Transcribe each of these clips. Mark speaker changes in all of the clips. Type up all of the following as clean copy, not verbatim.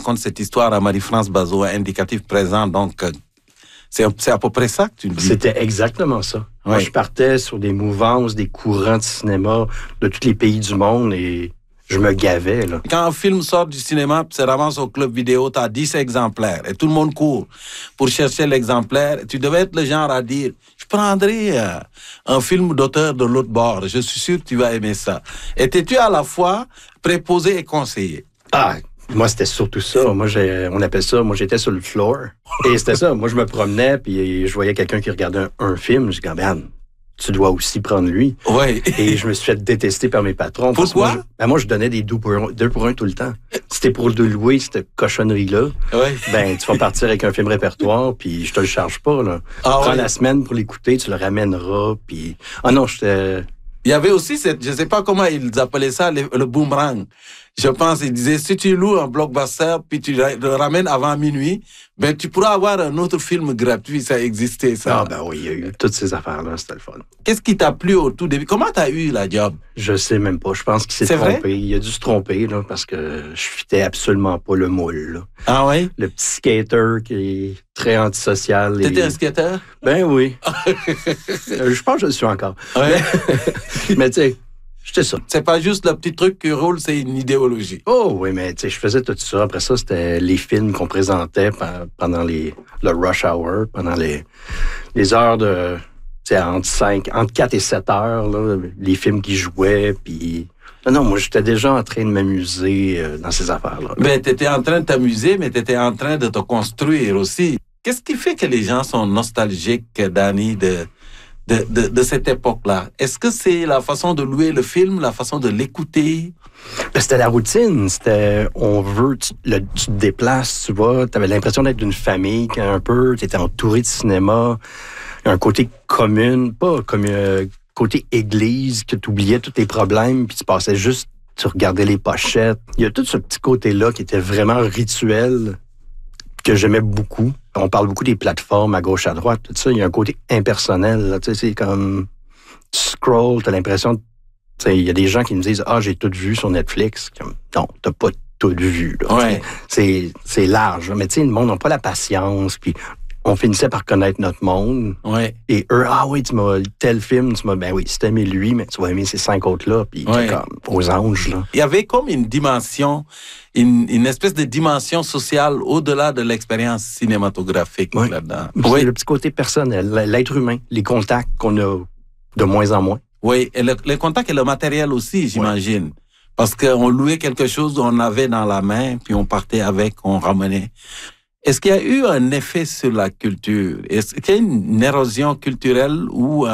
Speaker 1: racontes cette histoire à Marie-France Bazot, indicatif présent, donc c'est à peu près ça que tu dis.
Speaker 2: C'était exactement ça.
Speaker 1: Oui.
Speaker 2: Moi, je partais sur des mouvances, des courants de cinéma de tous les pays du monde et je me gavais, là.
Speaker 1: Quand un film sort du cinéma, puis se ramasse au club vidéo, tu as 10 exemplaires et tout le monde court pour chercher l'exemplaire. Tu devais être le genre à dire, je prendrai un film d'auteur de l'autre bord. Je suis sûr que tu vas aimer ça. Étais-tu à la fois préposé et conseillé?
Speaker 2: Ah, moi, c'était surtout ça. Moi, on appelle ça, moi, j'étais sur le floor. Et c'était ça. Moi, je me promenais, puis je voyais quelqu'un qui regardait un film. Je dis, regarde, tu dois aussi prendre lui.
Speaker 1: Oui.
Speaker 2: Et je me suis fait détester par mes patrons.
Speaker 1: Pourquoi?
Speaker 2: Moi, je donnais des 2 pour 1 tout le temps. C'était pour le louer, cette cochonnerie-là.
Speaker 1: Oui.
Speaker 2: Tu vas partir avec un film répertoire, puis je te le charge pas, là. Prends la semaine pour l'écouter, tu le ramèneras, puis... Ah non, j'étais...
Speaker 1: Il y avait aussi je ne sais pas comment ils appelaient ça, le boomerang. Je pense, ils disaient, si tu loues un blockbuster, puis tu le ramènes avant minuit, ben, tu pourras avoir un autre film gratuit. Ça existait, ça.
Speaker 2: Ah, ben oui, il y a eu toutes ces affaires-là, c'était le fun.
Speaker 1: Qu'est-ce qui t'a plu au tout début? Comment t'as eu la job?
Speaker 2: Je sais même pas. Je pense qu'il s'est trompé. Vrai? Il a dû se tromper, là, parce que je fitais absolument pas le moule, là.
Speaker 1: Ah oui?
Speaker 2: Le petit skater qui est très antisocial.
Speaker 1: T'étais un skater?
Speaker 2: Ben oui. Je pense que je le suis encore.
Speaker 1: Ouais.
Speaker 2: Mais tu sais, c'était ça.
Speaker 1: C'est pas juste le petit truc qui roule, c'est une idéologie.
Speaker 2: Oh oui, mais tu sais, je faisais tout ça. Après ça, c'était les films qu'on présentait pendant le rush hour, pendant les heures de... Tu sais, entre 4 et 7 heures, là, les films qui jouaient, puis... Non, moi, j'étais déjà en train de m'amuser dans ces affaires-là.
Speaker 1: Ben, t'étais en train de t'amuser, mais t'étais en train de te construire aussi. Qu'est-ce qui fait que les gens sont nostalgiques, Danny, de cette époque-là? Est-ce que c'est la façon de louer le film, la façon de l'écouter?
Speaker 2: Ben, c'était la routine. C'était, tu te déplaces, tu vois, t'avais l'impression d'être d'une famille un peu, t'étais entouré de cinéma, un côté commune, pas comme côté église, que tu oubliais tous tes problèmes, puis tu passais juste, tu regardais les pochettes. Il y a tout ce petit côté-là qui était vraiment rituel, que j'aimais beaucoup. On parle beaucoup des plateformes à gauche, à droite, tout ça. Il y a un côté impersonnel, là. Tu sais, c'est comme... Tu scrolls, t'as l'impression... Tu sais, il y a des gens qui me disent « Ah, j'ai tout vu sur Netflix. » Non, t'as pas tout vu, là.
Speaker 1: Ouais.
Speaker 2: C'est large, là. Mais tu sais, le monde n'a pas la patience, puis... On finissait par connaître notre monde.
Speaker 1: Ouais.
Speaker 2: Et eux, ah oui, tu m'as tel film, ben oui, si t'aimais lui, mais tu vas aimer ces 5 autres-là, puis
Speaker 1: ouais.
Speaker 2: Comme aux anges, là.
Speaker 1: Il y avait comme une dimension, une espèce de dimension sociale au-delà de l'expérience cinématographique là-dedans.
Speaker 2: Oui, le petit côté personnel, l'être humain, les contacts qu'on a de moins en moins.
Speaker 1: Oui, et le contact et le matériel aussi, j'imagine. Ouais. Parce qu'on louait quelque chose, on avait dans la main, puis on partait avec, on ramenait. Est-ce qu'il y a eu un effet sur la culture? Est-ce qu'il y a une érosion culturelle ou,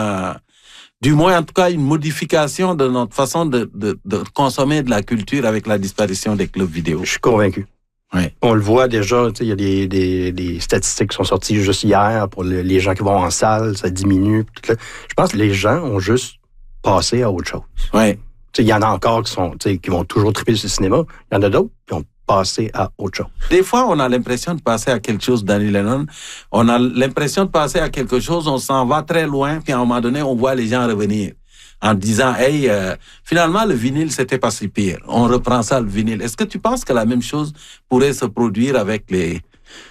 Speaker 1: du moins, en tout cas, une modification de notre façon de consommer de la culture avec la disparition des clubs vidéo?
Speaker 2: Je suis convaincu.
Speaker 1: Ouais.
Speaker 2: On le voit déjà, il y a des statistiques qui sont sorties juste hier pour les gens qui vont en salle, ça diminue. Je pense que les gens ont juste passé à autre chose.
Speaker 1: Ouais.
Speaker 2: Il y en a encore qui vont toujours triper sur le cinéma. Il y en a d'autres qui ont passé à autre chose.
Speaker 1: Des fois, on a l'impression de passer à quelque chose, Danny Lennon. On a l'impression de passer à quelque chose, on s'en va très loin, puis à un moment donné, on voit les gens revenir en disant, hey, finalement, le vinyle, c'était pas si pire. On reprend ça, le vinyle. Est-ce que tu penses que la même chose pourrait se produire avec les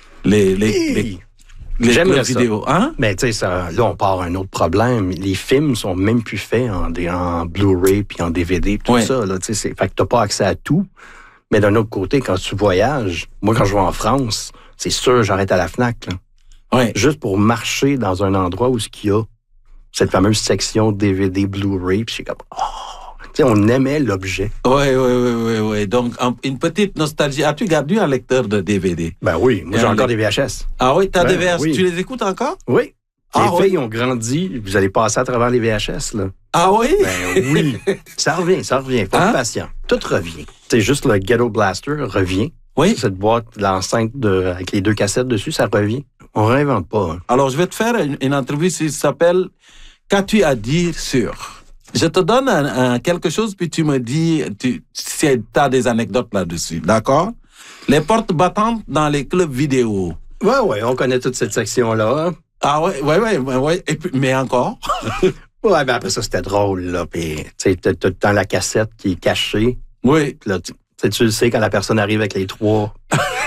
Speaker 1: clubs vidéo, hein?
Speaker 2: Mais tu sais, là, on part à un autre problème. Les films sont même plus faits en Blu-ray puis en DVD, tout ça. Là, fait que t'as pas accès à tout. Mais d'un autre côté, quand tu voyages, moi, quand je vais en France, c'est sûr, j'arrête à la FNAC, là.
Speaker 1: Ouais.
Speaker 2: Juste pour marcher dans un endroit où il y a cette fameuse section DVD, Blu-ray, puis c'est comme, tu sais, on aimait l'objet.
Speaker 1: Oui. Donc, une petite nostalgie. As-tu gardé un lecteur de DVD?
Speaker 2: Ben oui, moi, j'ai encore des VHS.
Speaker 1: Ah oui, t'as des VHS. Oui. Tu les écoutes encore?
Speaker 2: Oui. Les filles ont grandi, vous allez passer à travers les VHS, là.
Speaker 1: Ah oui?
Speaker 2: Ben oui. Ça revient. Faut être patient. Tout revient. C'est juste le Ghetto Blaster revient.
Speaker 1: Oui.
Speaker 2: Cette boîte, l'enceinte avec les 2 cassettes dessus, ça revient. On ne réinvente pas. Hein.
Speaker 1: Alors, je vais te faire une entrevue qui s'appelle « Qu'as-tu à dire sur ?» Je te donne quelque chose, puis tu me dis si tu as des anecdotes là-dessus. D'accord? Les portes battantes dans les clubs vidéo.
Speaker 2: Oui, on connaît toute cette section-là. Hein?
Speaker 1: Ah ouais. Et puis, mais encore?
Speaker 2: Ouais, ben après ça, c'était drôle, là. Puis, tu sais, t'as tout le temps la cassette qui est cachée.
Speaker 1: Oui.
Speaker 2: Là, tu le sais, quand la personne arrive avec les 3